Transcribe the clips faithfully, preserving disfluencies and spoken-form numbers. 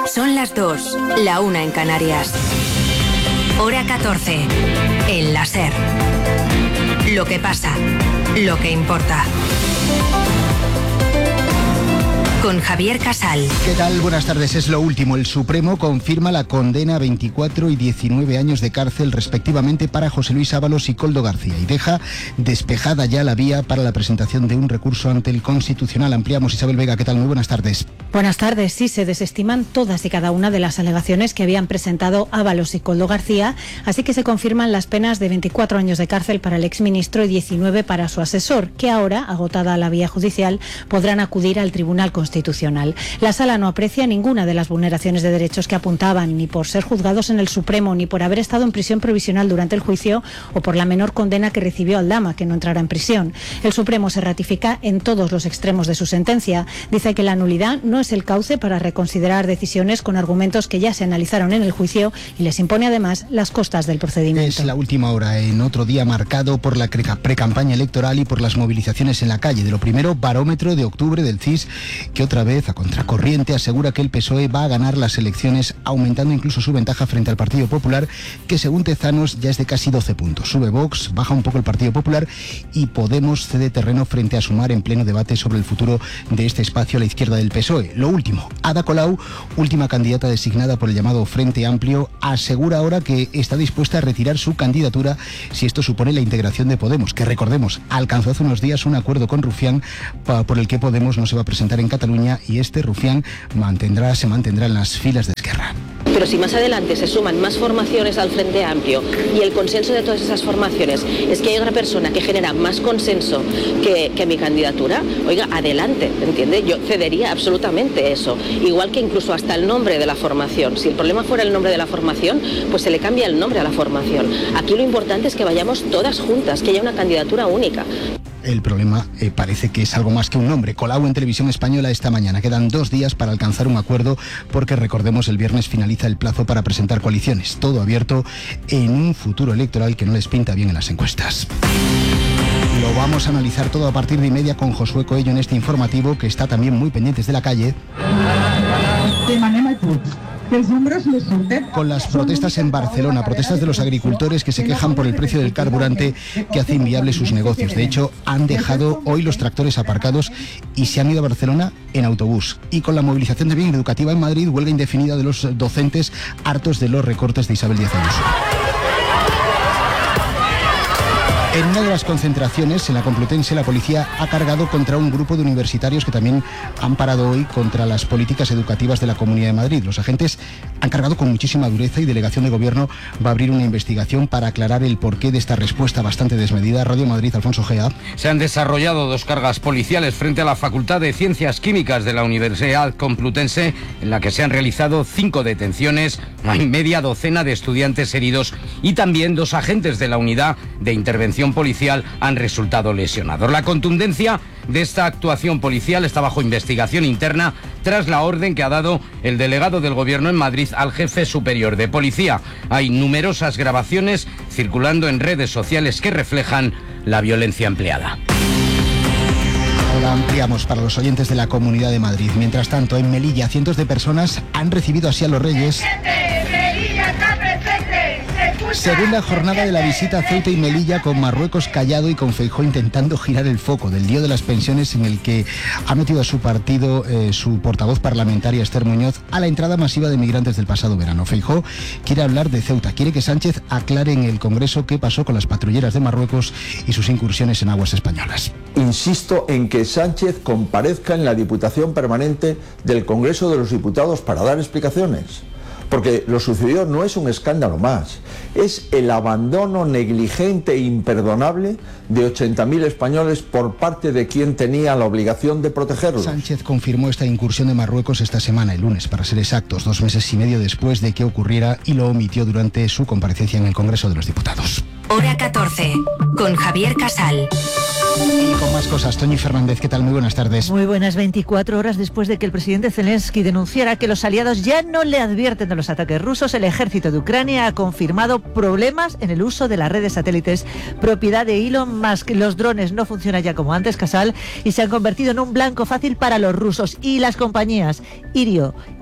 Son las dos, la una en Canarias. Hora catorce. El La SER. Lo que pasa, lo que importa. Con Javier Casal. ¿Qué tal? Buenas tardes. Es lo último. El Supremo confirma la condena a veinticuatro y diecinueve años de cárcel respectivamente para José Luis Ábalos y Koldo García y deja despejada ya la vía para la presentación de un recurso ante el Constitucional. Ampliamos. Isabel Vega, ¿qué tal? Muy buenas tardes. Buenas tardes. Sí, se desestiman todas y cada una de las alegaciones que habían presentado Ábalos y Koldo García, así que se confirman las penas de veinticuatro años de cárcel para el exministro y diecinueve para su asesor, que ahora, agotada la vía judicial, podrán acudir al Tribunal Constitucional. Constitucional. La Sala no aprecia ninguna de las vulneraciones de derechos que apuntaban, ni por ser juzgados en el Supremo, ni por haber estado en prisión provisional durante el juicio o por la menor condena que recibió Aldama, que no entrará en prisión. El Supremo se ratifica en todos los extremos de su sentencia. Dice que la nulidad no es el cauce para reconsiderar decisiones con argumentos que ya se analizaron en el juicio y les impone además las costas del procedimiento. Es la última hora, en otro día marcado por la precampaña electoral y por las movilizaciones en la calle. De lo primero, barómetro de octubre del C I S, que otra vez, a contracorriente, asegura que el P S O E va a ganar las elecciones, aumentando incluso su ventaja frente al Partido Popular, que según Tezanos ya es de casi doce puntos. Sube Vox, baja un poco el Partido Popular y Podemos cede terreno frente a Sumar en pleno debate sobre el futuro de este espacio a la izquierda del P S O E. Lo último, Ada Colau, última candidata designada por el llamado Frente Amplio, asegura ahora que está dispuesta a retirar su candidatura si esto supone la integración de Podemos, que recordemos, alcanzó hace unos días un acuerdo con Rufián por el que Podemos no se va a presentar en Cataluña y este Rufián mantendrá, se mantendrá en las filas de Esquerra. Pero si más adelante se suman más formaciones al Frente Amplio y el consenso de todas esas formaciones es que hay otra persona que genera más consenso que, que mi candidatura, oiga, adelante, ¿entiende? Yo cedería absolutamente eso. Igual que incluso hasta el nombre de la formación. Si el problema fuera el nombre de la formación, pues se le cambia el nombre a la formación. Aquí lo importante es que vayamos todas juntas, que haya una candidatura única. El problema eh, parece que es algo más que un nombre. Colau en Televisión Española esta mañana. Quedan dos días para alcanzar un acuerdo porque, recordemos, el viernes finaliza el plazo para presentar coaliciones. Todo abierto en un futuro electoral que no les pinta bien en las encuestas. Lo vamos a analizar todo a partir de y media con Josué Coello en este informativo, que está también muy pendientes de la calle. Con las protestas en Barcelona, protestas de los agricultores que se quejan por el precio del carburante que hace inviable sus negocios. De hecho, han dejado hoy los tractores aparcados y se han ido a Barcelona en autobús. Y con la movilización también educativa en Madrid, huelga indefinida de los docentes hartos de los recortes de Isabel Díaz Ayuso. En una de las concentraciones, en la Complutense, la policía ha cargado contra un grupo de universitarios que también han parado hoy contra las políticas educativas de la Comunidad de Madrid. Los agentes han cargado con muchísima dureza y Delegación de Gobierno va a abrir una investigación para aclarar el porqué de esta respuesta bastante desmedida. Radio Madrid, Alfonso Gea. Se han desarrollado dos cargas policiales frente a la Facultad de Ciencias Químicas de la Universidad Complutense, en la que se han realizado cinco detenciones, hay media docena de estudiantes heridos y también dos agentes de la Unidad de Intervención Policial han resultado lesionados. La contundencia de esta actuación policial está bajo investigación interna tras la orden que ha dado el delegado del Gobierno en Madrid al jefe superior de policía. Hay numerosas grabaciones circulando en redes sociales que reflejan la violencia empleada. Ahora ampliamos para los oyentes de la Comunidad de Madrid. Mientras tanto, en Melilla, cientos de personas han recibido así a los Reyes. Segunda jornada de la visita a Ceuta y Melilla, con Marruecos callado y con Feijóo intentando girar el foco del lío de las pensiones, en el que ha metido a su partido eh, su portavoz parlamentaria Esther Muñoz a la entrada masiva de migrantes del pasado verano. Feijóo quiere hablar de Ceuta, quiere que Sánchez aclare en el Congreso qué pasó con las patrulleras de Marruecos y sus incursiones en aguas españolas. Insisto en que Sánchez comparezca en la Diputación Permanente del Congreso de los Diputados para dar explicaciones. Porque lo sucedido no es un escándalo más, es el abandono negligente e imperdonable de ochenta mil españoles por parte de quien tenía la obligación de protegerlos. Sánchez confirmó esta incursión de Marruecos esta semana, el lunes, para ser exactos, dos meses y medio después de que ocurriera, y lo omitió durante su comparecencia en el Congreso de los Diputados. Hora catorce, con Javier Casal. Y con más cosas, Toñi Fernández, ¿qué tal? Muy buenas tardes. Muy buenas. Veinticuatro horas después de que el presidente Zelensky denunciara que los aliados ya no le advierten de los ataques rusos, el ejército de Ucrania ha confirmado problemas en el uso de las redes satélites propiedad de Elon Musk. Los drones no funcionan ya como antes, Casal, y se han convertido en un blanco fácil para los rusos. Y las compañías Irio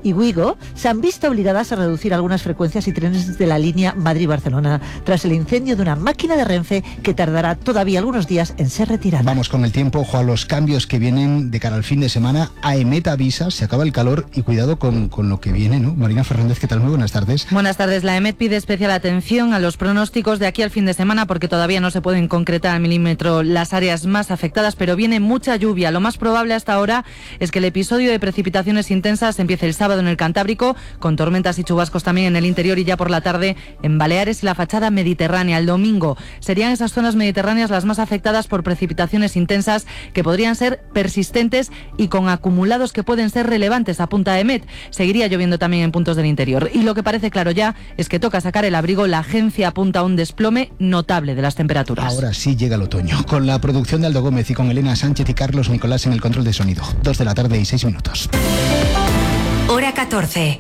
y Wigo se han visto obligadas a reducir algunas frecuencias y trenes de la línea Madrid-Barcelona tras el incendio de una máquina de Renfe que tardará todavía algunos días en ser retirada. Vamos con el tiempo, ojo a los cambios que vienen de cara al fin de semana. AEMET avisa, se acaba el calor y cuidado con, con lo que viene, ¿no? Marina Fernández, ¿qué tal? Muy buenas tardes. Buenas tardes. La AEMET pide especial atención a los pronósticos de aquí al fin de semana porque todavía no se pueden concretar al milímetro las áreas más afectadas, pero viene mucha lluvia. Lo más probable hasta ahora es que el episodio de precipitaciones intensas empiece el sábado en el Cantábrico, con tormentas y chubascos también en el interior y ya por la tarde en Baleares y la fachada mediterránea. El domingo serían esas zonas mediterráneas las más afectadas por precipitaciones intensas que podrían ser persistentes y con acumulados que pueden ser relevantes, apunta AEMET. Seguiría lloviendo también en puntos del interior. Y lo que parece claro ya es que toca sacar el abrigo. La agencia apunta a un desplome notable de las temperaturas. Ahora sí llega el otoño, con la producción de Aldo Gómez y con Elena Sánchez y Carlos Nicolás en el control de sonido. Dos de la tarde y seis minutos. Hora catorce.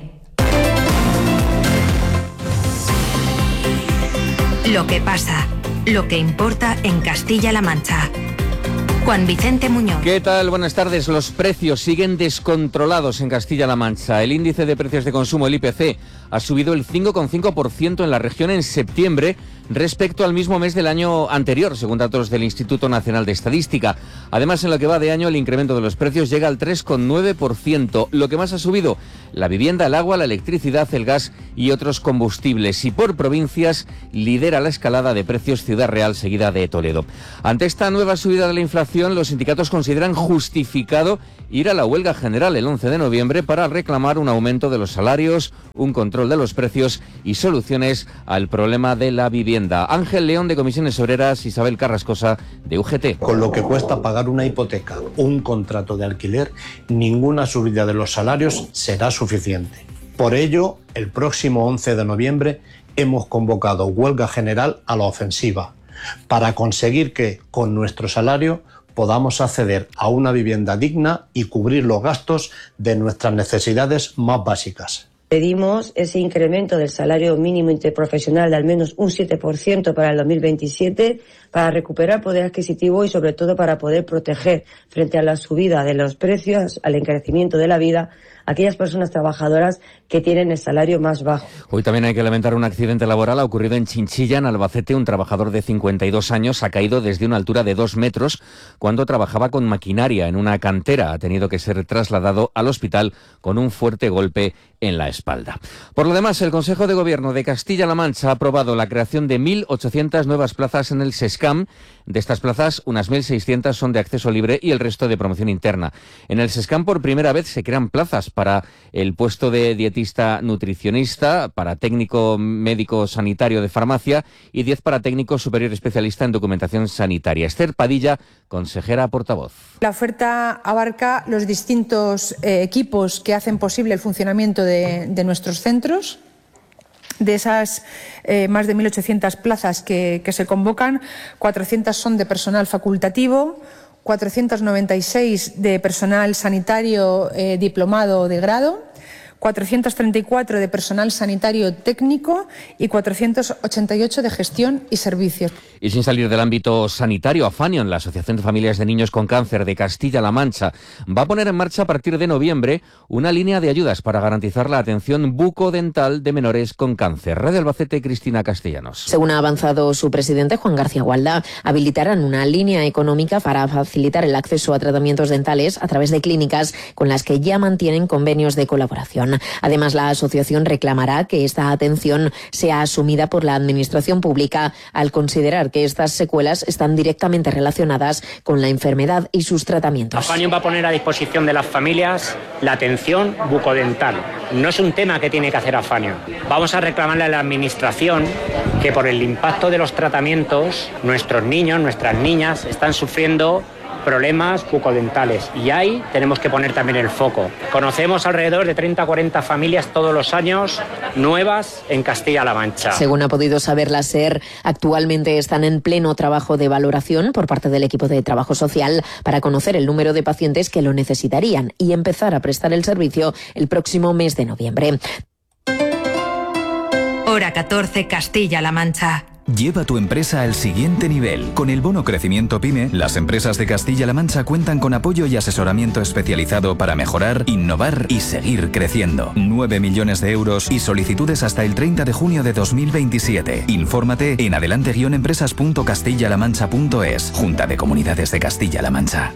Lo que pasa, lo que importa en Castilla-La Mancha. Juan Vicente Muñoz. ¿Qué tal? Buenas tardes. Los precios siguen descontrolados en Castilla-La Mancha. El índice de precios de consumo, el I P C, ha subido el cinco coma cinco por ciento en la región en septiembre respecto al mismo mes del año anterior, según datos del Instituto Nacional de Estadística. Además, en lo que va de año, el incremento de los precios llega al tres coma nueve por ciento. Lo que más ha subido, la vivienda, el agua, la electricidad, el gas y otros combustibles. Y por provincias, lidera la escalada de precios Ciudad Real, seguida de Toledo. Ante esta nueva subida de la inflación, los sindicatos consideran justificado ir a la huelga general el once de noviembre para reclamar un aumento de los salarios, un control de los precios y soluciones al problema de la vivienda. Ángel León de Comisiones Obreras, Isabel Carrascosa de U G T. Con lo que cuesta pagar una hipoteca o un contrato de alquiler, ninguna subida de los salarios será suficiente. Por ello, el próximo once de noviembre hemos convocado huelga general a la ofensiva para conseguir que, con nuestro salario, podamos acceder a una vivienda digna y cubrir los gastos de nuestras necesidades más básicas. Pedimos ese incremento del salario mínimo interprofesional de al menos un siete por ciento para el dos mil veintisiete para recuperar poder adquisitivo y sobre todo para poder proteger frente a la subida de los precios, al encarecimiento de la vida, a aquellas personas trabajadoras que tienen el salario más bajo. Hoy también hay que lamentar un accidente laboral. Ha ocurrido en Chinchilla, en Albacete. Un trabajador de cincuenta y dos años ha caído desde una altura de dos metros cuando trabajaba con maquinaria en una cantera. Ha tenido que ser trasladado al hospital con un fuerte golpe en la espalda. Por lo demás, el Consejo de Gobierno de Castilla-La Mancha ha aprobado la creación de mil ochocientas nuevas plazas en el SESCAM. De estas plazas, unas mil seiscientas son de acceso libre y el resto de promoción interna. En el SESCAM, por primera vez, se crean plazas para el puesto de dietista nutricionista, para técnico médico sanitario de farmacia y diez para técnico superior especialista en documentación sanitaria. Esther Padilla, consejera portavoz. La oferta abarca los distintos eh, equipos que hacen posible el funcionamiento de, de nuestros centros. De esas eh, más de mil ochocientas plazas que, que se convocan, cuatrocientas son de personal facultativo, cuatrocientos noventa y seis de personal sanitario eh, diplomado de grado, cuatrocientos treinta y cuatro de personal sanitario técnico y cuatrocientos ochenta y ocho de gestión y servicios. Y sin salir del ámbito sanitario, Afanion, la Asociación de Familias de Niños con Cáncer de Castilla-La Mancha, va a poner en marcha a partir de noviembre una línea de ayudas para garantizar la atención bucodental de menores con cáncer. Red Albacete, Cristina Castellanos. Según ha avanzado su presidente, Juan García Gualda, habilitarán una línea económica para facilitar el acceso a tratamientos dentales a través de clínicas con las que ya mantienen convenios de colaboración. Además, la asociación reclamará que esta atención sea asumida por la Administración Pública al considerar que estas secuelas están directamente relacionadas con la enfermedad y sus tratamientos. Afanion va a poner a disposición de las familias la atención bucodental. No es un tema que tiene que hacer Afanion. Vamos a reclamarle a la Administración que por el impacto de los tratamientos, nuestros niños, nuestras niñas están sufriendo problemas bucodentales y ahí tenemos que poner también el foco. Conocemos alrededor de treinta a cuarenta familias todos los años nuevas en Castilla-La Mancha. Según ha podido saber la SER, actualmente están en pleno trabajo de valoración por parte del equipo de trabajo social para conocer el número de pacientes que lo necesitarían y empezar a prestar el servicio el próximo mes de noviembre. Hora catorce, Castilla-La Mancha. Lleva tu empresa al siguiente nivel. Con el bono Crecimiento PYME, las empresas de Castilla-La Mancha cuentan con apoyo y asesoramiento especializado para mejorar, innovar y seguir creciendo. nueve millones de euros y solicitudes hasta el treinta de junio de dos mil veintisiete. Infórmate en adelante guion empresas punto castilla la mancha punto es. Junta de Comunidades de Castilla-La Mancha.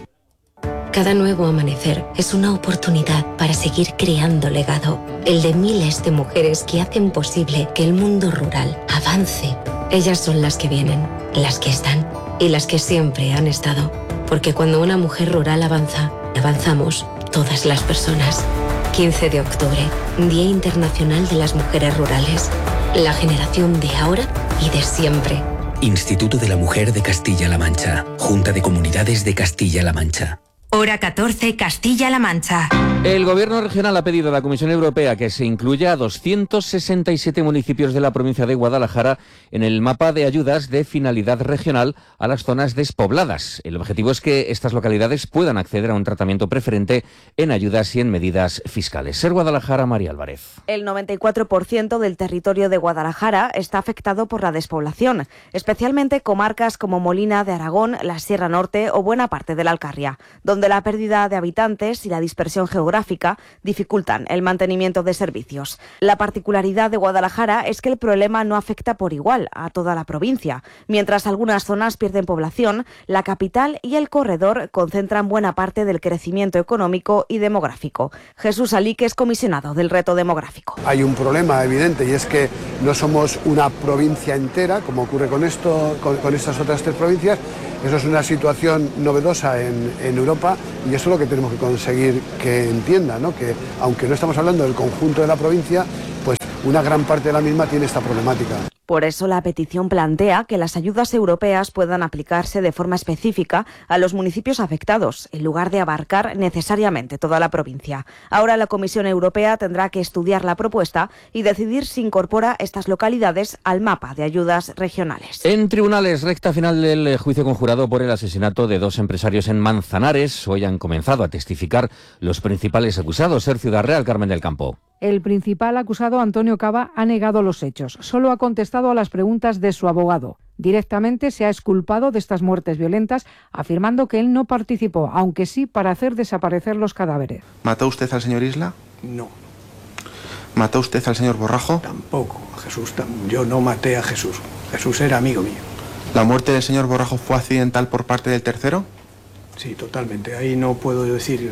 Cada nuevo amanecer es una oportunidad para seguir creando legado. El de miles de mujeres que hacen posible que el mundo rural avance. Ellas son las que vienen, las que están y las que siempre han estado. Porque cuando una mujer rural avanza, avanzamos todas las personas. quince de octubre, Día Internacional de las Mujeres Rurales. La generación de ahora y de siempre. Instituto de la Mujer de Castilla-La Mancha. Junta de Comunidades de Castilla-La Mancha. Hora catorce, Castilla-La Mancha. El Gobierno regional ha pedido a la Comisión Europea que se incluya a doscientos sesenta y siete municipios de la provincia de Guadalajara en el mapa de ayudas de finalidad regional a las zonas despobladas. El objetivo es que estas localidades puedan acceder a un tratamiento preferente en ayudas y en medidas fiscales. Ser Guadalajara, María Álvarez. El noventa y cuatro por ciento del territorio de Guadalajara está afectado por la despoblación, especialmente comarcas como Molina de Aragón, la Sierra Norte o buena parte de la Alcarria, donde la pérdida de habitantes y la dispersión geográfica dificultan el mantenimiento de servicios. La particularidad de Guadalajara es que el problema no afecta por igual a toda la provincia. Mientras algunas zonas pierden población, la capital y el corredor concentran buena parte del crecimiento económico y demográfico. Jesús Alique es comisionado del reto demográfico. Hay un problema evidente y es que no somos una provincia entera, como ocurre con, esto, con, con estas otras tres provincias. Eso es una situación novedosa en, en Europa y eso es lo que tenemos que conseguir que entienda, ¿no? Que aunque no estamos hablando del conjunto de la provincia, pues una gran parte de la misma tiene esta problemática. Por eso la petición plantea que las ayudas europeas puedan aplicarse de forma específica a los municipios afectados, en lugar de abarcar necesariamente toda la provincia. Ahora la Comisión Europea tendrá que estudiar la propuesta y decidir si incorpora estas localidades al mapa de ayudas regionales. En tribunales, recta final del juicio conjurado por el asesinato de dos empresarios en Manzanares. Hoy han comenzado a testificar los principales acusados. Ser Ciudad Real, Carmen del Campo. El principal acusado, Antonio Cava, ha negado los hechos. Solo ha contestado a las preguntas de su abogado. Directamente se ha exculpado de estas muertes violentas, afirmando que él no participó, aunque sí para hacer desaparecer los cadáveres. ¿Mató usted al señor Isla? No. ¿Mató usted al señor Borrajo? Tampoco. Jesús, yo no maté a Jesús. Jesús era amigo mío. ¿La muerte del señor Borrajo fue accidental por parte del tercero? Sí, totalmente. Ahí no puedo decir...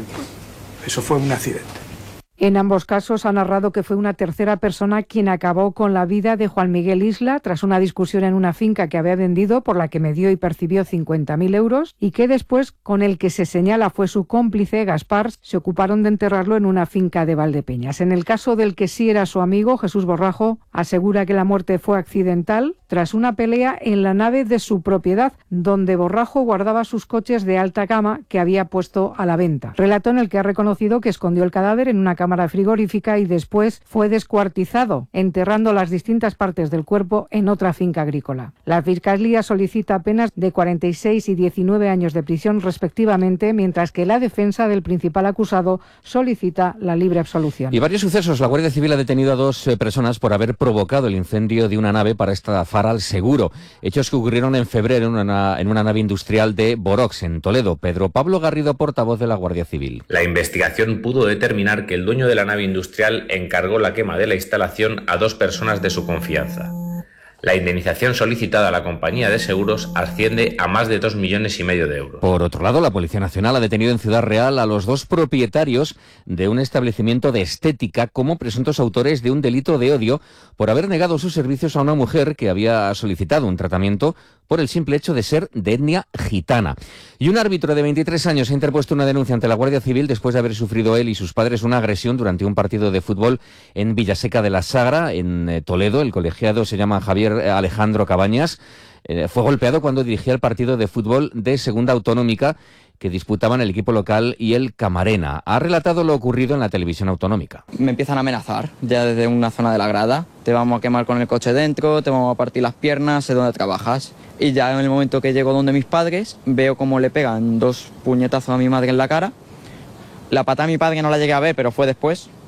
Eso fue un accidente. En ambos casos ha narrado que fue una tercera persona quien acabó con la vida de Juan Miguel Isla tras una discusión en una finca que había vendido, por la que me dio y percibió cincuenta mil euros, y que después, con el que se señala fue su cómplice, Gaspar, se ocuparon de enterrarlo en una finca de Valdepeñas. En el caso del que sí era su amigo, Jesús Borrajo, asegura que la muerte fue accidental tras una pelea en la nave de su propiedad, donde Borrajo guardaba sus coches de alta gama que había puesto a la venta. Relato en el que ha reconocido que escondió el cadáver en una cámara frigorífica y después fue descuartizado, enterrando las distintas partes del cuerpo en otra finca agrícola. La Fiscalía solicita penas de cuarenta y seis y diecinueve años de prisión respectivamente, mientras que la defensa del principal acusado solicita la libre absolución. Y varios sucesos. La Guardia Civil ha detenido a dos eh, personas por haber provocado el incendio de una nave para estafar al seguro. Hechos que ocurrieron en febrero en una, en una nave industrial de Borox, en Toledo. Pedro Pablo Garrido, portavoz de la Guardia Civil. La investigación pudo determinar que el dueño de la nave industrial encargó la quema de la instalación a dos personas de su confianza. La indemnización solicitada a la compañía de seguros asciende a más de dos millones y medio de euros. Por otro lado, la Policía Nacional ha detenido en Ciudad Real a los dos propietarios de un establecimiento de estética como presuntos autores de un delito de odio por haber negado sus servicios a una mujer que había solicitado un tratamiento por el simple hecho de ser de etnia gitana. Y un árbitro de veintitrés años ha interpuesto una denuncia ante la Guardia Civil después de haber sufrido él y sus padres una agresión durante un partido de fútbol en Villaseca de la Sagra, en eh, Toledo. El colegiado se llama Javier Alejandro Cabañas. Eh, fue golpeado cuando dirigía el partido de fútbol de Segunda Autonómica que disputaban el equipo local y el Camarena. Ha relatado lo ocurrido en la televisión autonómica. Me empiezan a amenazar ya desde una zona de la grada. Te vamos a quemar con el coche dentro, te vamos a partir las piernas, sé dónde trabajas. Y ya en el momento que llego donde mis padres, veo cómo le pegan dos puñetazos a mi madre en la cara. La patada a mi padre no la llegué a ver, pero fue después.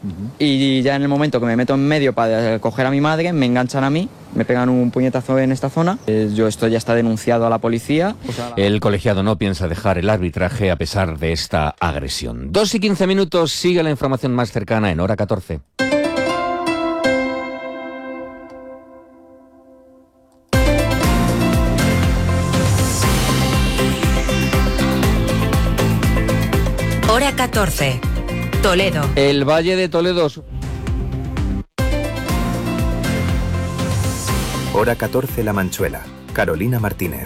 Uh-huh. Y ya en el momento que me meto en medio para coger a mi madre, me enganchan a mí, me pegan un puñetazo en esta zona. Eh, yo esto ya está denunciado a la policía. O sea, la... El colegiado no piensa dejar el arbitraje a pesar de esta agresión. Dos y quince minutos, sigue la información más cercana en Hora catorce. Hora catorce. Toledo. El Valle de Toledo. Hora catorce La Manchuela. Carolina Martínez.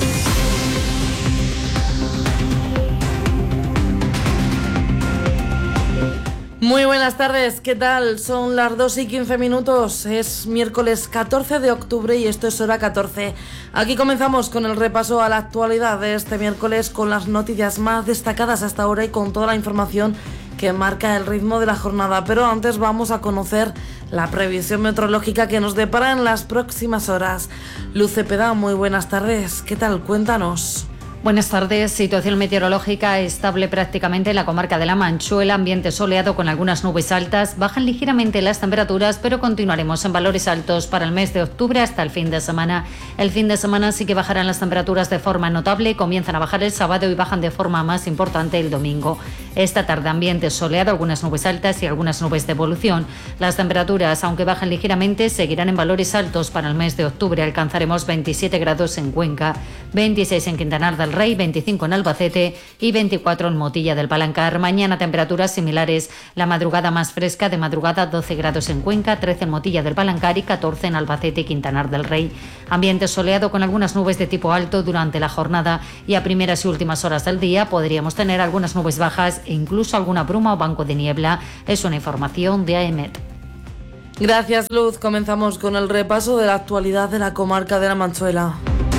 Muy buenas tardes, ¿qué tal? Son las dos y quince minutos, es miércoles catorce de octubre y esto es Hora catorce. Aquí comenzamos con el repaso a la actualidad de este miércoles con las noticias más destacadas hasta ahora y con toda la información que marca el ritmo de la jornada. Pero antes vamos a conocer la previsión meteorológica que nos depara en las próximas horas. Luz Cepeda, muy buenas tardes, ¿qué tal? Cuéntanos. Buenas tardes. Situación meteorológica estable prácticamente en la comarca de La Manchuela, ambiente soleado con algunas nubes altas, bajan ligeramente las temperaturas, pero continuaremos en valores altos para el mes de octubre hasta el fin de semana. El fin de semana sí que bajarán las temperaturas de forma notable, comienzan a bajar el sábado y bajan de forma más importante el domingo. Esta tarde ambiente soleado, algunas nubes altas y algunas nubes de evolución. Las temperaturas, aunque bajan ligeramente, seguirán en valores altos para el mes de octubre. Alcanzaremos veintisiete grados en Cuenca, veintiséis en Quintanar del Rey, veinticinco en Albacete y veinticuatro en Motilla del Palancar. Mañana temperaturas similares, la madrugada más fresca, de madrugada doce grados en Cuenca, trece en Motilla del Palancar y catorce en Albacete y Quintanar del Rey. Ambiente soleado con algunas nubes de tipo alto durante la jornada y a primeras y últimas horas del día podríamos tener algunas nubes bajas e incluso alguna bruma o banco de niebla. Es una información de AEMET. Gracias, Luz. Comenzamos con el repaso de la actualidad de la comarca de La Manchuela.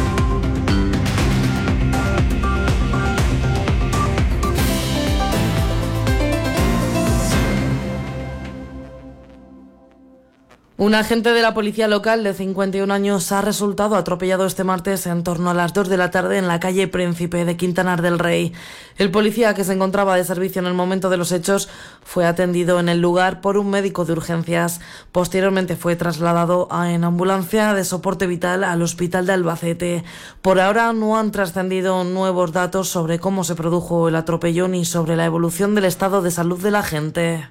Un agente de la policía local de cincuenta y un años ha resultado atropellado este martes en torno a las dos de la tarde en la calle Príncipe de Quintanar del Rey. El policía, que se encontraba de servicio en el momento de los hechos, fue atendido en el lugar por un médico de urgencias. Posteriormente fue trasladado en ambulancia de soporte vital al hospital de Albacete. Por ahora no han trascendido nuevos datos sobre cómo se produjo el atropello ni sobre la evolución del estado de salud del agente.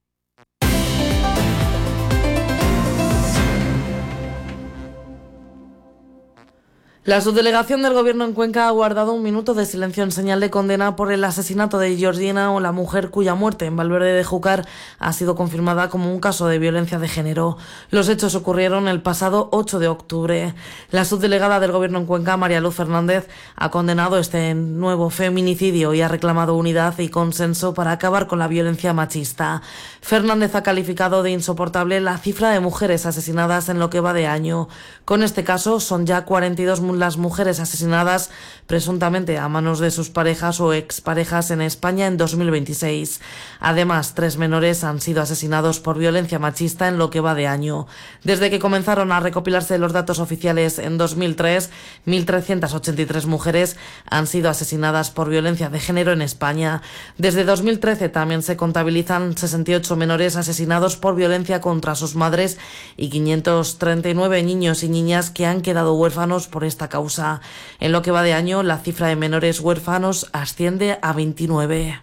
La subdelegación del Gobierno en Cuenca ha guardado un minuto de silencio en señal de condena por el asesinato de Georgina, o la mujer cuya muerte en Valverde de Júcar ha sido confirmada como un caso de violencia de género. Los hechos ocurrieron el pasado ocho de octubre. La subdelegada del Gobierno en Cuenca, María Luz Fernández, ha condenado este nuevo feminicidio y ha reclamado unidad y consenso para acabar con la violencia machista. Fernández ha calificado de insoportable la cifra de mujeres asesinadas en lo que va de año. Con este caso son ya cuarenta y dos las mujeres asesinadas presuntamente a manos de sus parejas o exparejas en España en dos mil veintiséis. Además, tres menores han sido asesinados por violencia machista en lo que va de año. Desde que comenzaron a recopilarse los datos oficiales en dos mil tres, mil trescientas ochenta y tres mujeres han sido asesinadas por violencia de género en España. Desde dos mil trece también se contabilizan sesenta y ocho menores asesinados por violencia contra sus madres y quinientos treinta y nueve niños y niñas que han quedado huérfanos por esta causa. En lo que va de año, la cifra de menores huérfanos asciende a veintinueve.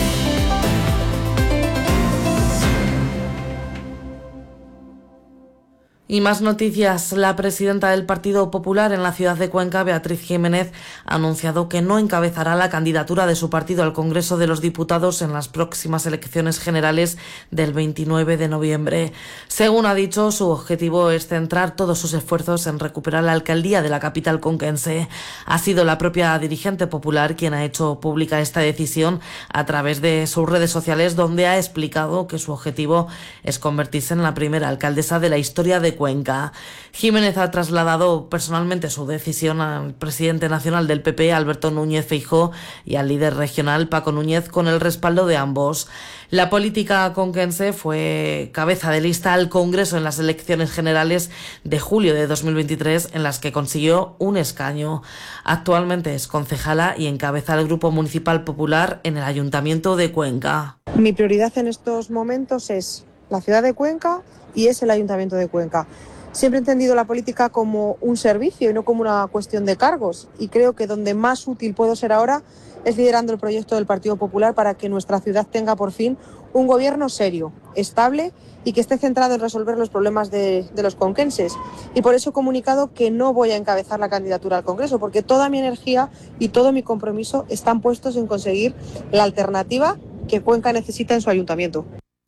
Y más noticias. La presidenta del Partido Popular en la ciudad de Cuenca, Beatriz Jiménez, ha anunciado que no encabezará la candidatura de su partido al Congreso de los Diputados en las próximas elecciones generales del veintinueve de noviembre. Según ha dicho, su objetivo es centrar todos sus esfuerzos en recuperar la alcaldía de la capital conquense. Ha sido la propia dirigente popular quien ha hecho pública esta decisión a través de sus redes sociales, donde ha explicado que su objetivo es convertirse en la primera alcaldesa de la historia de Cuenca. Jiménez ha trasladado personalmente su decisión al presidente nacional del P P, Alberto Núñez Feijóo, y al líder regional, Paco Núñez, con el respaldo de ambos. La política conquense fue cabeza de lista al Congreso en las elecciones generales de julio de dos mil veintitrés, en las que consiguió un escaño. Actualmente es concejala y encabeza el Grupo Municipal Popular en el Ayuntamiento de Cuenca. Mi prioridad en estos momentos es la ciudad de Cuenca y es el Ayuntamiento de Cuenca. Siempre he entendido la política como un servicio y no como una cuestión de cargos, y creo que donde más útil puedo ser ahora es liderando el proyecto del Partido Popular para que nuestra ciudad tenga por fin un gobierno serio, estable y que esté centrado en resolver los problemas de, de los conquenses. Y por eso he comunicado que no voy a encabezar la candidatura al Congreso, porque toda mi energía y todo mi compromiso están puestos en conseguir la alternativa que Cuenca necesita en su ayuntamiento.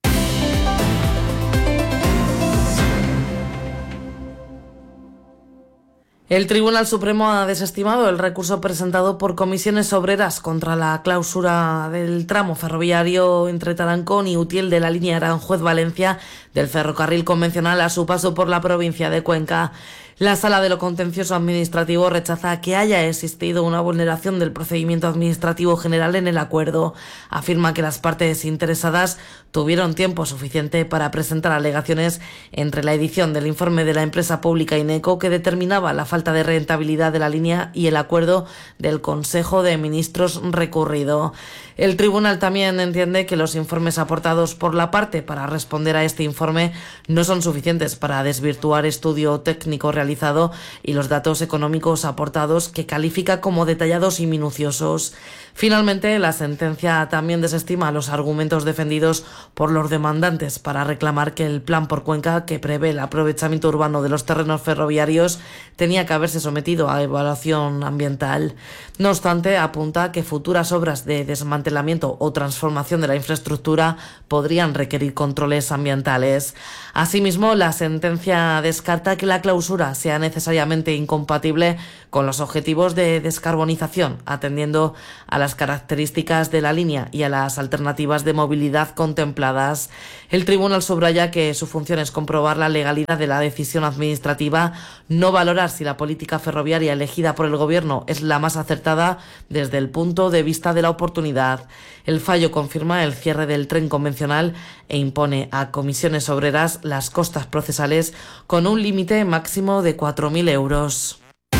El Tribunal Supremo ha desestimado el recurso presentado por comisiones obreras contra la clausura del tramo ferroviario entre Tarancón y Utiel de la línea Aranjuez-Valencia del ferrocarril convencional a su paso por la provincia de Cuenca. La Sala de lo Contencioso Administrativo rechaza que haya existido una vulneración del procedimiento administrativo general en el acuerdo. Afirma que las partes interesadas tuvieron tiempo suficiente para presentar alegaciones entre la edición del informe de la empresa pública INECO, que determinaba la falta de rentabilidad de la línea, y el acuerdo del Consejo de Ministros recurrido. El tribunal también entiende que los informes aportados por la parte para responder a este informe no son suficientes para desvirtuar estudio técnico realizado y los datos económicos aportados, que califica como detallados y minuciosos. Finalmente, la sentencia también desestima los argumentos defendidos por los demandantes para reclamar que el plan por Cuenca, que prevé el aprovechamiento urbano de los terrenos ferroviarios, tenía que haberse sometido a evaluación ambiental. No obstante, apunta que futuras obras de desmantelamiento o transformación de la infraestructura podrían requerir controles ambientales. Asimismo, la sentencia descarta que la clausura sea necesariamente incompatible con los objetivos de descarbonización, atendiendo a las características de la línea y a las alternativas de movilidad contempladas. El tribunal subraya que su función es comprobar la legalidad de la decisión administrativa, no valorar si la política ferroviaria elegida por el Gobierno es la más acertada desde el punto de vista de la oportunidad. El fallo confirma el cierre del tren convencional e impone a comisiones obreras las costas procesales con un límite máximo de cuatro mil euros.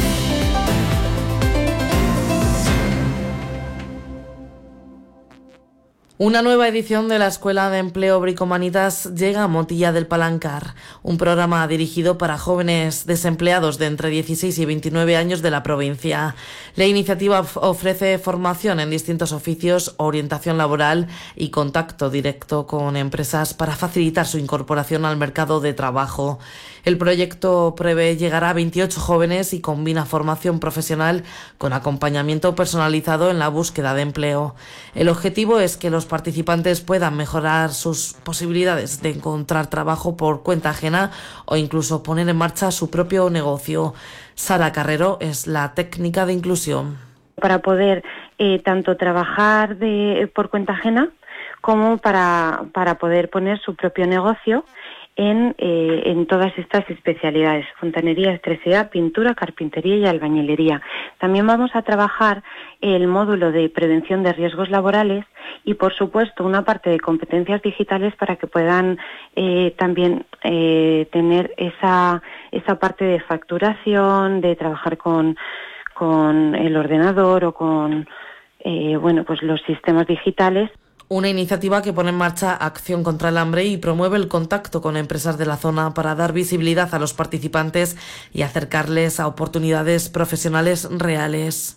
Una nueva edición de la Escuela de Empleo Bricomanitas llega a Motilla del Palancar, un programa dirigido para jóvenes desempleados de entre dieciséis y veintinueve años de la provincia. La iniciativa ofrece formación en distintos oficios, orientación laboral y contacto directo con empresas para facilitar su incorporación al mercado de trabajo. El proyecto prevé llegar a veintiocho jóvenes y combina formación profesional con acompañamiento personalizado en la búsqueda de empleo. El objetivo es que los participantes puedan mejorar sus posibilidades de encontrar trabajo por cuenta ajena o incluso poner en marcha su propio negocio. Sara Carrero es la técnica de inclusión. Para poder eh, tanto trabajar de, por cuenta ajena como para, para poder poner su propio negocio en, eh, en todas estas especialidades: fontanería, electricidad, pintura, carpintería y albañilería. También vamos a trabajar el módulo de prevención de riesgos laborales y, por supuesto, una parte de competencias digitales para que puedan eh, también eh, tener esa, esa parte de facturación, de trabajar con, con el ordenador o con eh, bueno, pues los sistemas digitales. Una iniciativa que pone en marcha Acción contra el Hambre y promueve el contacto con empresas de la zona para dar visibilidad a los participantes y acercarles a oportunidades profesionales reales.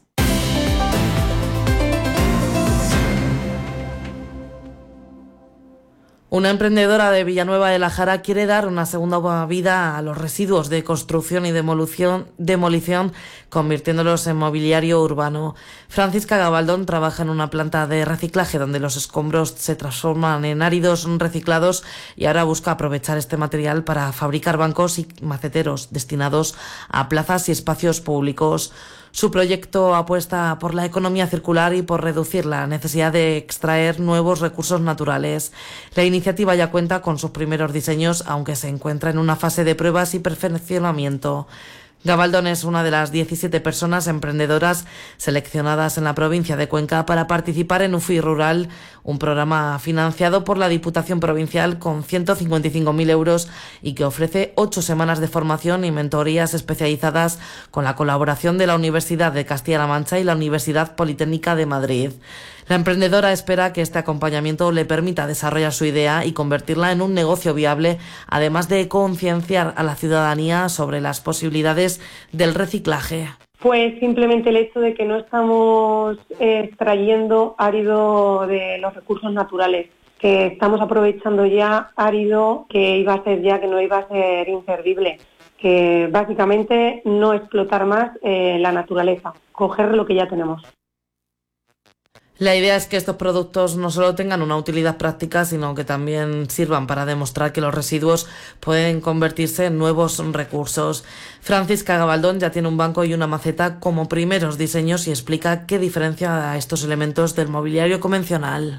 Una emprendedora de Villanueva de la Jara quiere dar una segunda vida a los residuos de construcción y demolición, demolición, convirtiéndolos en mobiliario urbano. Francisca Gabaldón trabaja en una planta de reciclaje donde los escombros se transforman en áridos reciclados y ahora busca aprovechar este material para fabricar bancos y maceteros destinados a plazas y espacios públicos. Su proyecto apuesta por la economía circular y por reducir la necesidad de extraer nuevos recursos naturales. La iniciativa ya cuenta con sus primeros diseños, aunque se encuentra en una fase de pruebas y perfeccionamiento. Gabaldón es una de las diecisiete personas emprendedoras seleccionadas en la provincia de Cuenca para participar en U F I Rural, un programa financiado por la Diputación Provincial con ciento cincuenta y cinco mil euros y que ofrece ocho semanas de formación y mentorías especializadas con la colaboración de la Universidad de Castilla-La Mancha y la Universidad Politécnica de Madrid. La emprendedora espera que este acompañamiento le permita desarrollar su idea y convertirla en un negocio viable, además de concienciar a la ciudadanía sobre las posibilidades del reciclaje. Pues simplemente el hecho de que no estamos extrayendo árido de los recursos naturales, que estamos aprovechando ya árido que iba a ser ya, que no iba a ser inservible, que básicamente no explotar más eh, la naturaleza, coger lo que ya tenemos. La idea es que estos productos no solo tengan una utilidad práctica, sino que también sirvan para demostrar que los residuos pueden convertirse en nuevos recursos. Francisca Gabaldón ya tiene un banco y una maceta como primeros diseños y explica qué diferencia a estos elementos del mobiliario convencional.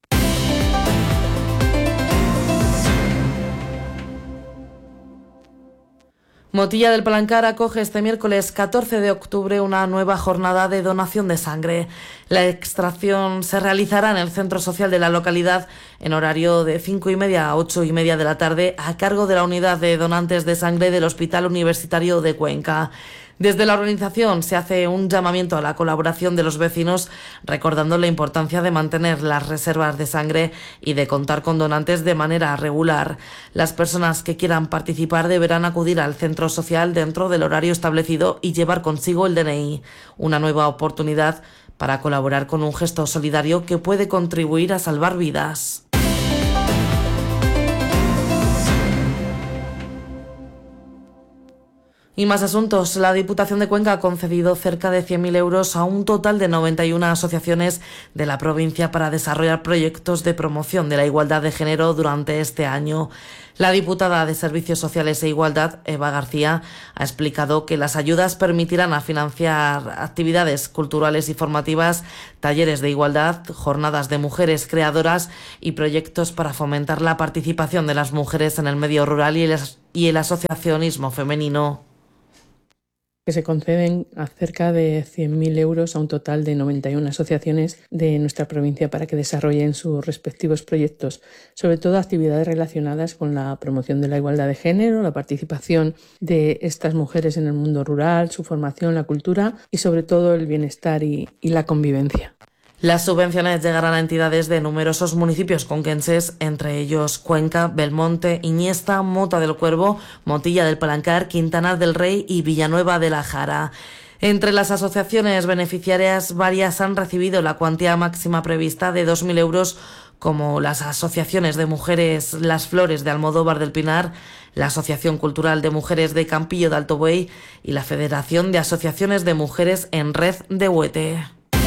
Motilla del Palancar acoge este miércoles catorce de octubre una nueva jornada de donación de sangre. La extracción se realizará en el centro social de la localidad en horario de cinco y media a ocho y media de la tarde a cargo de la unidad de donantes de sangre del Hospital Universitario de Cuenca. Desde la organización se hace un llamamiento a la colaboración de los vecinos, recordando la importancia de mantener las reservas de sangre y de contar con donantes de manera regular. Las personas que quieran participar deberán acudir al centro social dentro del horario establecido y llevar consigo el D N I, una nueva oportunidad para colaborar con un gesto solidario que puede contribuir a salvar vidas. Y más asuntos. La Diputación de Cuenca ha concedido cerca de cien mil euros a un total de noventa y una asociaciones de la provincia para desarrollar proyectos de promoción de la igualdad de género durante este año. La diputada de Servicios Sociales e Igualdad, Eva García, ha explicado que las ayudas permitirán a financiar actividades culturales y formativas, talleres de igualdad, jornadas de mujeres creadoras y proyectos para fomentar la participación de las mujeres en el medio rural y el, y el asociacionismo femenino. Que se conceden a cerca de cien mil euros a un total de noventa y una asociaciones de nuestra provincia para que desarrollen sus respectivos proyectos, sobre todo actividades relacionadas con la promoción de la igualdad de género, la participación de estas mujeres en el mundo rural, su formación, la cultura y sobre todo el bienestar y, y la convivencia. Las subvenciones llegarán a entidades de numerosos municipios conquenses, entre ellos Cuenca, Belmonte, Iñesta, Mota del Cuervo, Motilla del Palancar, Quintana del Rey y Villanueva de la Jara. Entre las asociaciones beneficiarias, varias han recibido la cuantía máxima prevista de dos mil euros, como las asociaciones de mujeres Las Flores de Almodóvar del Pinar, la Asociación Cultural de Mujeres de Campillo de Alto Buey y la Federación de Asociaciones de Mujeres en Red de Huete.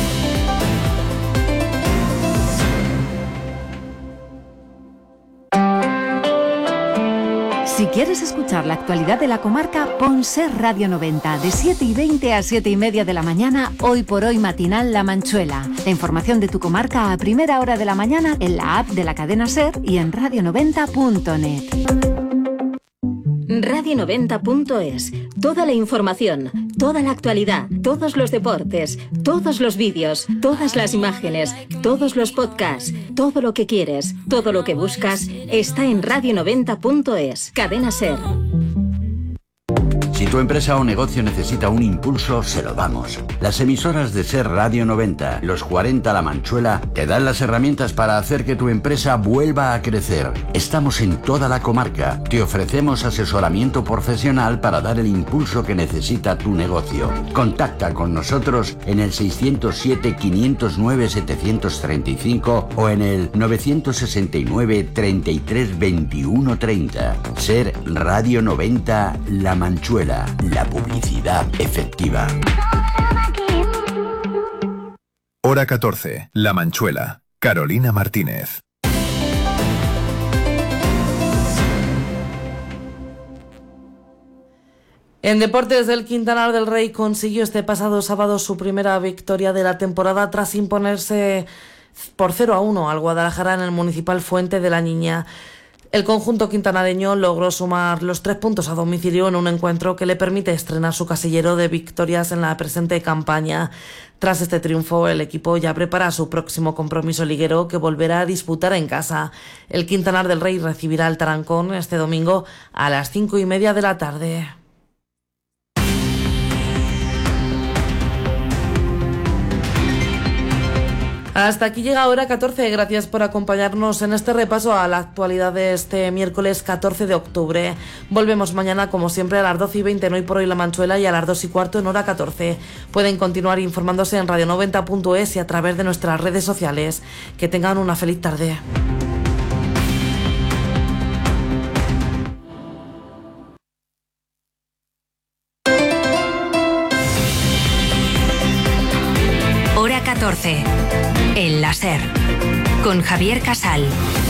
Si quieres escuchar la actualidad de la comarca, pon Ser Radio noventa, de siete y veinte a siete y media de la mañana, hoy por hoy matinal La Manchuela. La información de tu comarca a primera hora de la mañana en la app de la cadena Ser y en radio noventa punto net. radio noventa punto es. Toda la información, toda la actualidad, todos los deportes, todos los vídeos, todas las imágenes, todos los podcasts, todo lo que quieres, todo lo que buscas, está en radio noventa punto es. Cadena Ser. Si tu empresa o negocio necesita un impulso, se lo damos. Las emisoras de Ser Radio noventa, los cuarenta La Manchuela, te dan las herramientas para hacer que tu empresa vuelva a crecer. Estamos en toda la comarca. Te ofrecemos asesoramiento profesional para dar el impulso que necesita tu negocio. Contacta con nosotros en el seiscientos siete, quinientos nueve, setecientos treinta y cinco o en el novecientos sesenta y nueve, treinta y tres, veintiuno, treinta. Ser Radio noventa La Manchuela. La publicidad efectiva. Hora catorce. La Manchuela. Carolina Martínez. En deportes, el Quintanar del Rey consiguió este pasado sábado su primera victoria de la temporada tras imponerse por cero a uno al Guadalajara en el Municipal Fuente de la Niña. El conjunto quintanareño logró sumar los tres puntos a domicilio en un encuentro que le permite estrenar su casillero de victorias en la presente campaña. Tras este triunfo, el equipo ya prepara su próximo compromiso liguero que volverá a disputar en casa. El Quintanar del Rey recibirá al Tarancón este domingo a las cinco y media de la tarde. Hasta aquí llega Hora catorce. Gracias por acompañarnos en este repaso a la actualidad de este miércoles catorce de octubre. Volvemos mañana, como siempre, a las doce y veinte en Hoy por Hoy La Manchuela y a las dos y cuarto en Hora catorce. Pueden continuar informándose en radio noventa punto es y a través de nuestras redes sociales. Que tengan una feliz tarde. Hora catorce. El láser. Con Javier Casal.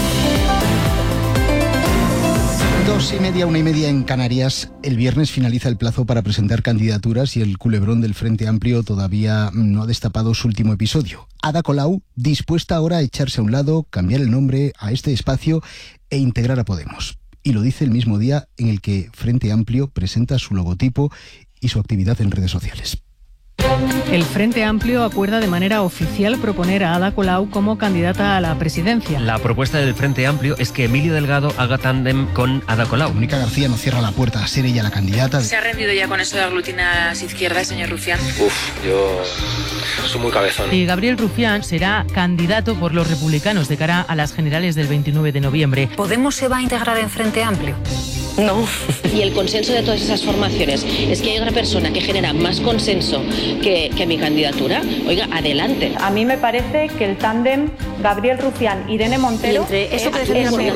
Dos y media, una y media en Canarias. El viernes finaliza el plazo para presentar candidaturas y el culebrón del Frente Amplio todavía no ha destapado su último episodio. Ada Colau, dispuesta ahora a echarse a un lado, cambiar el nombre a este espacio e integrar a Podemos. Y lo dice el mismo día en el que Frente Amplio presenta su logotipo y su actividad en redes sociales. El Frente Amplio acuerda de manera oficial proponer a Ada Colau como candidata a la presidencia. La propuesta del Frente Amplio es que Emilio Delgado haga tándem con Ada Colau. Mónica García no cierra la puerta a ser ella la candidata. ¿Se ha rendido ya con eso de aglutinar a las izquierdas, señor Rufián? Uf, yo soy muy cabezón. Y Gabriel Rufián será candidato por los republicanos de cara a las generales del veintinueve de noviembre. ¿Podemos se va a integrar en Frente Amplio? No. Y el consenso de todas esas formaciones es que hay otra persona que genera más consenso que, que mi candidatura. Oiga, adelante. A mí me parece que el tándem Gabriel Rufián, Irene Montero, entre eso que es una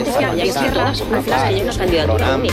candidatura única.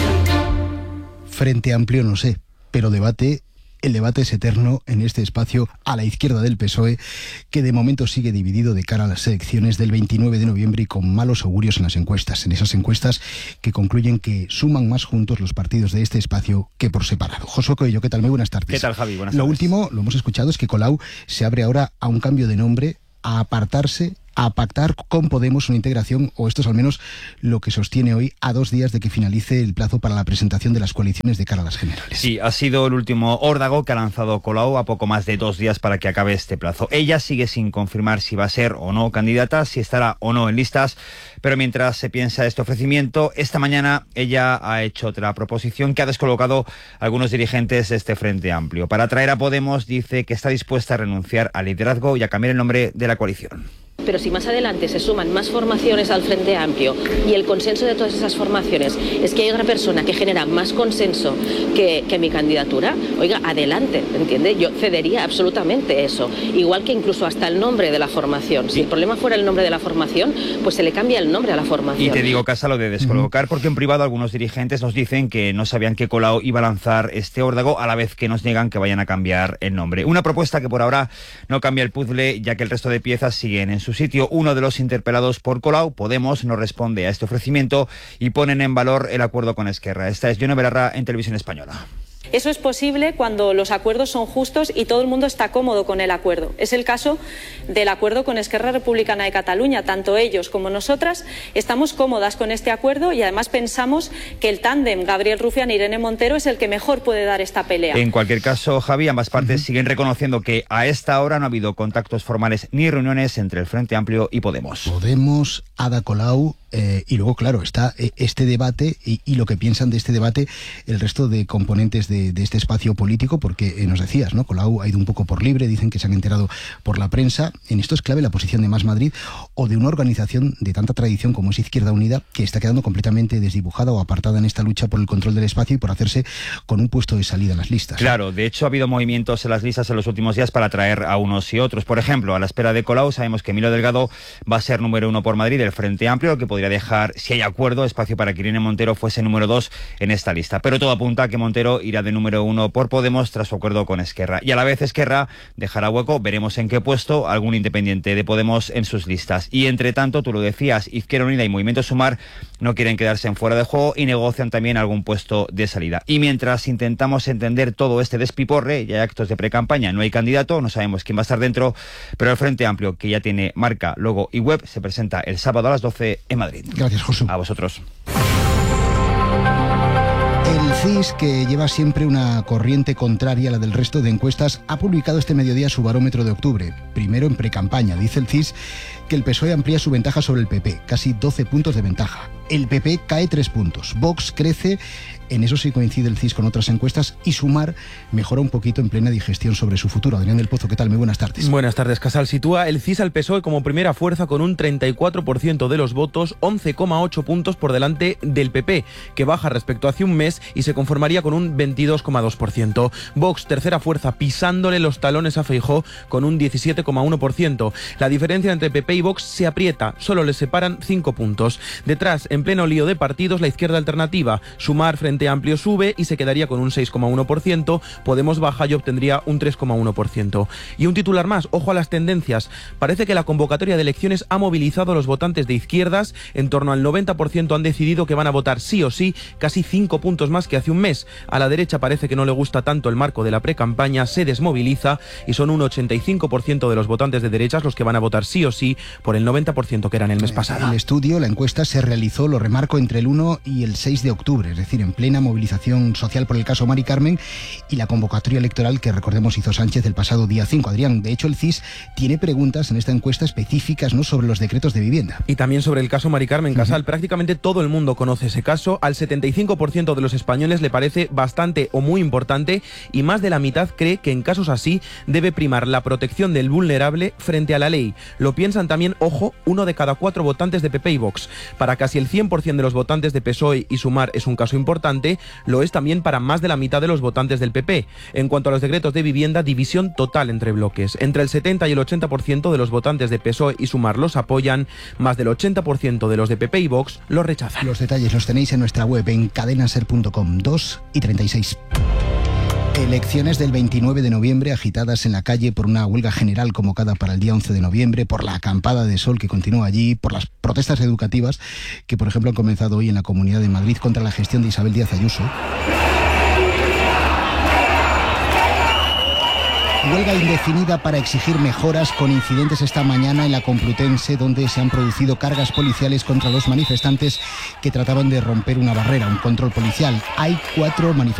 Frente Amplio no sé, pero debate. El debate es eterno en este espacio a la izquierda del P S O E, que de momento sigue dividido de cara a las elecciones del veintinueve de noviembre y con malos augurios en las encuestas, en esas encuestas que concluyen que suman más juntos los partidos de este espacio que por separado. Josué Coello, ¿qué tal? Muy buenas tardes. ¿Qué tal, Javi? Buenas tardes. Lo último, lo hemos escuchado, es que Colau se abre ahora a un cambio de nombre, a apartarse, a pactar con Podemos una integración, o esto es al menos lo que sostiene hoy, a dos días de que finalice el plazo para la presentación de las coaliciones de cara a las generales. Sí, ha sido el último órdago que ha lanzado Colau a poco más de dos días para que acabe este plazo. Ella sigue sin confirmar si va a ser o no candidata, si estará o no en listas, pero mientras se piensa este ofrecimiento, esta mañana ella ha hecho otra proposición que ha descolocado a algunos dirigentes de este Frente Amplio. Para atraer a Podemos, dice que está dispuesta a renunciar al liderazgo y a cambiar el nombre de la coalición. Pero si más adelante se suman más formaciones al Frente Amplio y el consenso de todas esas formaciones es que hay otra persona que genera más consenso que, que mi candidatura, oiga, adelante, ¿entiende? Yo cedería absolutamente eso. Igual que incluso hasta el nombre de la formación. Si el problema fuera el nombre de la formación, pues se le cambia el nombre a la formación. Y te digo, Casa, lo de descolocar, porque en privado algunos dirigentes nos dicen que no sabían que Colau iba a lanzar este órdago, a la vez que nos niegan que vayan a cambiar el nombre. Una propuesta que por ahora no cambia el puzzle, ya que el resto de piezas siguen en su sitio. Uno de los interpelados por Colau, Podemos, no responde a este ofrecimiento y ponen en valor el acuerdo con Esquerra. Esta es Yone Belarra en Televisión Española. Eso es posible cuando los acuerdos son justos y todo el mundo está cómodo con el acuerdo. Es el caso del acuerdo con Esquerra Republicana de Cataluña. Tanto ellos como nosotras estamos cómodas con este acuerdo y además pensamos que el tándem Gabriel Rufián e Irene Montero es el que mejor puede dar esta pelea. En cualquier caso, Javi, ambas partes uh-huh. siguen reconociendo que a esta hora no ha habido contactos formales ni reuniones entre el Frente Amplio y Podemos. Podemos, Ada Colau... Eh, y luego, claro, está eh, este debate y, y lo que piensan de este debate el resto de componentes de, de este espacio político, porque eh, nos decías, ¿no? Colau ha ido un poco por libre, dicen que se han enterado por la prensa. En esto es clave la posición de Más Madrid o de una organización de tanta tradición como es Izquierda Unida, que está quedando completamente desdibujada o apartada en esta lucha por el control del espacio y por hacerse con un puesto de salida en las listas. Claro, de hecho ha habido movimientos en las listas en los últimos días para atraer a unos y otros. Por ejemplo, a la espera de Colau, sabemos que Emilio Delgado va a ser número uno por Madrid del Frente Amplio, lo que podría podría dejar, si hay acuerdo, espacio para que Irene Montero fuese número dos en esta lista. Pero todo apunta a que Montero irá de número uno por Podemos tras su acuerdo con Esquerra. Y a la vez Esquerra dejará hueco, veremos en qué puesto, algún independiente de Podemos en sus listas. Y entre tanto, tú lo decías, Izquierda Unida y Movimiento Sumar no quieren quedarse en fuera de juego y negocian también algún puesto de salida. Y mientras intentamos entender todo este despiporre, ya hay actos de precampaña, no hay candidato, no sabemos quién va a estar dentro, pero el Frente Amplio, que ya tiene marca, logo y web, se presenta el sábado a las doce en Madrid. Gracias, Josu. A vosotros. El C I S, que lleva siempre una corriente contraria a la del resto de encuestas, ha publicado este mediodía su barómetro de octubre. Primero en precampaña. Dice el C I S que el P S O E amplía su ventaja sobre el P P, casi doce puntos de ventaja. El P P cae tres puntos. Vox crece, en eso sí coincide el C I S con otras encuestas, y Sumar mejora un poquito en plena digestión sobre su futuro. Adrián del Pozo, ¿qué tal? Muy buenas tardes. Buenas tardes, Casal. Sitúa el C I S al P S O E como primera fuerza con un treinta y cuatro por ciento de los votos, once coma ocho puntos por delante del P P, que baja respecto a hace un mes y se conformaría con un veintidós coma dos por ciento. Vox, tercera fuerza, pisándole los talones a Feijóo con un diecisiete coma uno por ciento. La diferencia entre P P y Vox se aprieta, solo les separan cinco puntos. Detrás, en pleno lío de partidos, la izquierda alternativa. Sumar, Frente Amplio sube y se quedaría con un seis coma uno por ciento, Podemos baja y obtendría un tres coma uno por ciento. Y un titular más, ojo a las tendencias. Parece que la convocatoria de elecciones ha movilizado a los votantes de izquierdas. En torno al noventa por ciento han decidido que van a votar sí o sí, casi cinco puntos más que hace un mes. A la derecha parece que no le gusta tanto el marco de la precampaña, se desmoviliza y son un ochenta y cinco por ciento de los votantes de derechas los que van a votar sí o sí por el noventa por ciento que eran el mes pasado. El estudio, la encuesta, se realizó, lo remarco, entre el uno y el seis de octubre, es decir, en plena movilización social por el caso Mari Carmen y la convocatoria electoral que, recordemos, hizo Sánchez el pasado día cinco. Adrián, de hecho el C I S tiene preguntas en esta encuesta específicas, ¿no?, sobre los decretos de vivienda. Y también sobre el caso Mari Carmen, Casal. Uh-huh. Prácticamente todo el mundo conoce ese caso. Al setenta y cinco por ciento de los españoles le parece bastante o muy importante y más de la mitad cree que en casos así debe primar la protección del vulnerable frente a la ley. Lo piensan también, ojo, uno de cada cuatro votantes de P P y Vox. Para casi el cien por ciento de los votantes de P S O E y Sumar es un caso importante, lo es también para más de la mitad de los votantes del P P. En cuanto a los decretos de vivienda, división total entre bloques. Entre el setenta y el ochenta por ciento de los votantes de P S O E y Sumar los apoyan, más del ochenta por ciento de los de P P y Vox los rechazan. Los detalles los tenéis en nuestra web en cadenaser punto com. dos y treinta y seis. Elecciones del veintinueve de noviembre, agitadas en la calle por una huelga general convocada para el día once de noviembre, por la acampada de sol que continúa allí, por las protestas educativas que, por ejemplo, han comenzado hoy en la Comunidad de Madrid contra la gestión de Isabel Díaz Ayuso. Huelga indefinida para exigir mejoras, con incidentes esta mañana en la Complutense, donde se han producido cargas policiales contra los manifestantes que trataban de romper una barrera, un control policial. Hay cuatro manifestantes